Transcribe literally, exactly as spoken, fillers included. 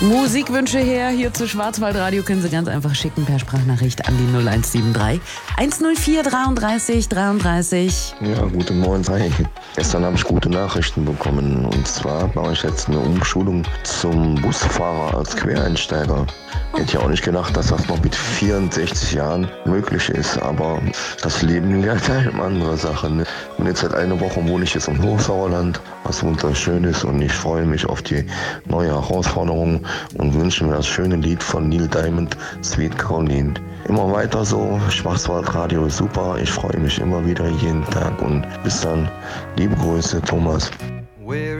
Musikwünsche her hier zu Schwarzwaldradio können Sie ganz einfach schicken per Sprachnachricht an die null eins sieben drei eins null vier dreiunddreißig dreiunddreißig. Ja, guten Morgen. Hi. Gestern habe ich gute Nachrichten bekommen. Und zwar mache ich jetzt eine Umschulung zum Busfahrer als Quereinsteiger. Ich hätte ja auch nicht gedacht, dass das noch mit vierundsechzig Jahren möglich ist. Aber das Leben lehrt einem andere Sachen. Ne? Und jetzt seit einer Woche wohne ich jetzt im Hochsauerland, was wunderschön ist. Und ich freue mich auf die neue Herausforderung und wünsche mir das schöne Lied von Neil Diamond, Sweet Caroline. Immer weiter so, Schwarzwaldradio ist super. Ich freue mich immer wieder jeden Tag. Und bis dann, liebe Grüße, Thomas. Where